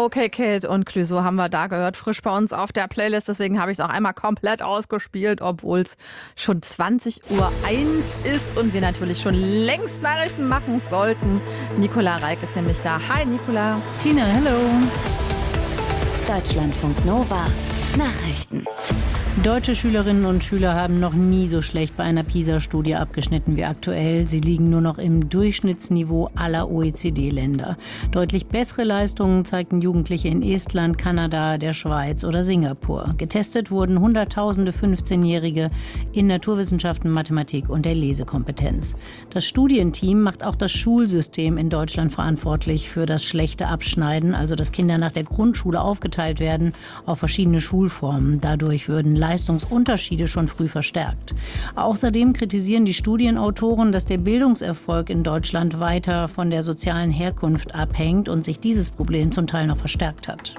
Okay Kid und Clouseau haben wir da gehört, frisch bei uns auf der Playlist. Deswegen habe ich es auch einmal komplett ausgespielt, obwohl es schon 20:01 Uhr ist und wir natürlich schon längst Nachrichten machen sollten. Nicola Reik ist nämlich da. Hi Nicola. Tina, hello. Deutschlandfunk Nova Nachrichten. Deutsche Schülerinnen und Schüler haben noch nie so schlecht bei einer PISA-Studie abgeschnitten wie aktuell. Sie liegen nur noch im Durchschnittsniveau aller OECD-Länder. Deutlich bessere Leistungen zeigten Jugendliche in Estland, Kanada, der Schweiz oder Singapur. Getestet wurden Hunderttausende 15-Jährige in Naturwissenschaften, Mathematik und der Lesekompetenz. Das Studienteam macht auch das Schulsystem in Deutschland verantwortlich für das schlechte Abschneiden, also dass Kinder nach der Grundschule aufgeteilt werden auf verschiedene Schulformen. Dadurch würden Leistungsunterschiede schon früh verstärkt. Außerdem kritisieren die Studienautoren, dass der Bildungserfolg in Deutschland weiter von der sozialen Herkunft abhängt und sich dieses Problem zum Teil noch verstärkt hat.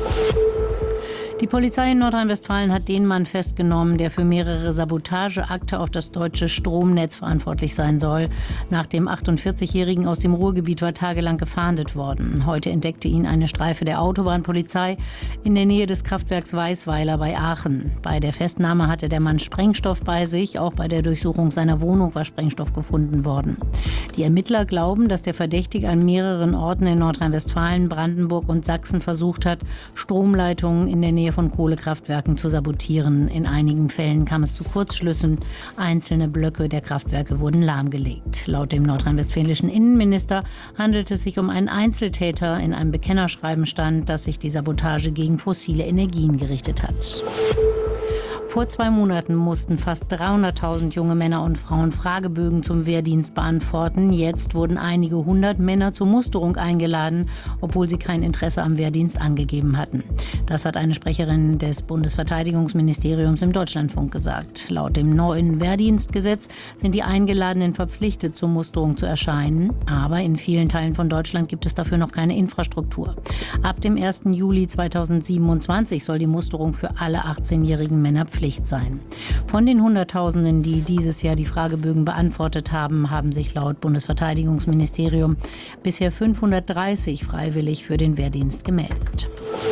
Die Polizei in Nordrhein-Westfalen hat den Mann festgenommen, der für mehrere Sabotageakte auf das deutsche Stromnetz verantwortlich sein soll. Nach dem 48-Jährigen aus dem Ruhrgebiet war tagelang gefahndet worden. Heute entdeckte ihn eine Streife der Autobahnpolizei in der Nähe des Kraftwerks Weißweiler bei Aachen. Bei der Festnahme hatte der Mann Sprengstoff bei sich. Auch bei der Durchsuchung seiner Wohnung war Sprengstoff gefunden worden. Die Ermittler glauben, dass der Verdächtige an mehreren Orten in Nordrhein-Westfalen, Brandenburg und Sachsen versucht hat, Stromleitungen in der Nähe von Kohlekraftwerken zu sabotieren. In einigen Fällen kam es zu Kurzschlüssen. Einzelne Blöcke der Kraftwerke wurden lahmgelegt. Laut dem nordrhein-westfälischen Innenminister handelt es sich um einen Einzeltäter. In einem Bekennerschreiben stand, dass sich die Sabotage gegen fossile Energien gerichtet hat. Vor 2 Monaten mussten fast 300.000 junge Männer und Frauen Fragebögen zum Wehrdienst beantworten. Jetzt wurden einige 100 Männer zur Musterung eingeladen, obwohl sie kein Interesse am Wehrdienst angegeben hatten. Das hat eine Sprecherin des Bundesverteidigungsministeriums im Deutschlandfunk gesagt. Laut dem neuen Wehrdienstgesetz sind die Eingeladenen verpflichtet, zur Musterung zu erscheinen. Aber in vielen Teilen von Deutschland gibt es dafür noch keine Infrastruktur. Ab dem 1. Juli 2027 soll die Musterung für alle 18-jährigen Männer Pflicht sein. Von den Hunderttausenden, die dieses Jahr die Fragebögen beantwortet haben, haben sich laut Bundesverteidigungsministerium bisher 530 freiwillig für den Wehrdienst gemeldet.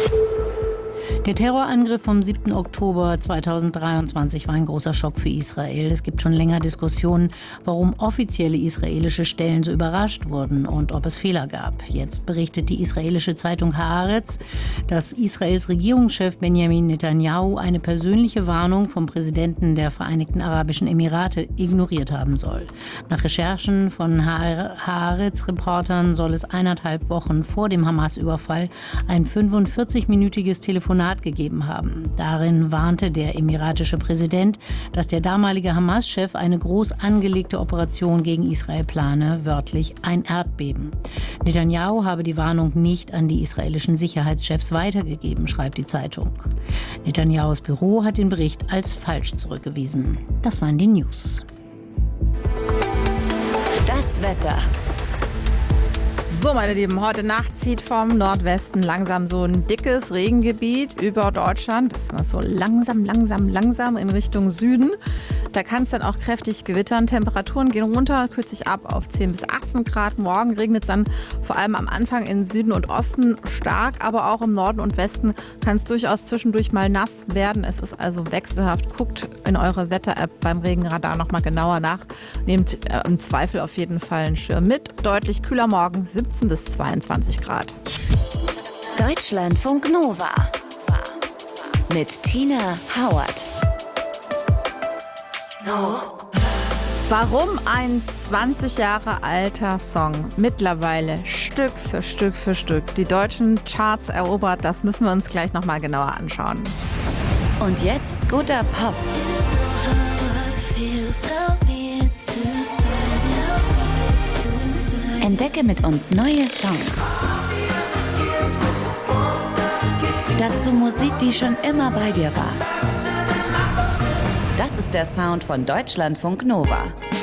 Der Terrorangriff vom 7. Oktober 2023 war ein großer Schock für Israel. Es gibt schon länger Diskussionen, warum offizielle israelische Stellen so überrascht wurden und ob es Fehler gab. Jetzt berichtet die israelische Zeitung Haaretz, dass Israels Regierungschef Benjamin Netanyahu eine persönliche Warnung vom Präsidenten der Vereinigten Arabischen Emirate ignoriert haben soll. Nach Recherchen von Haaretz-Reportern soll es 1,5 Wochen vor dem Hamas-Überfall ein 45-minütiges Telefonat gegeben haben. Darin warnte der emiratische Präsident, dass der damalige Hamas-Chef eine groß angelegte Operation gegen Israel plane, wörtlich ein Erdbeben. Netanyahu habe die Warnung nicht an die israelischen Sicherheitschefs weitergegeben, schreibt die Zeitung. Netanyahus Büro hat den Bericht als falsch zurückgewiesen. Das waren die News. Das Wetter. So, meine Lieben, heute Nacht zieht vom Nordwesten langsam so ein dickes Regengebiet über Deutschland. Das ist so langsam in Richtung Süden. Da kann es dann auch kräftig gewittern. Temperaturen gehen runter, kühlt sich ab auf 10 bis 18 Grad. Morgen regnet es dann vor allem am Anfang in Süden und Osten stark, aber auch im Norden und Westen kann es durchaus zwischendurch mal nass werden. Es ist also wechselhaft. Guckt in eure Wetter-App beim Regenradar nochmal genauer nach. Nehmt im Zweifel auf jeden Fall einen Schirm mit. Deutlich kühler morgen, 17 bis 22 Grad. Deutschlandfunk Nova mit Tina Howard. Warum ein 20 Jahre alter Song mittlerweile Stück für Stück die deutschen Charts erobert, das müssen wir uns gleich nochmal genauer anschauen. Und jetzt guter Pop. Entdecke mit uns neue Songs. Dazu Musik, die schon immer bei dir war. Das ist der Sound von Deutschlandfunk Nova.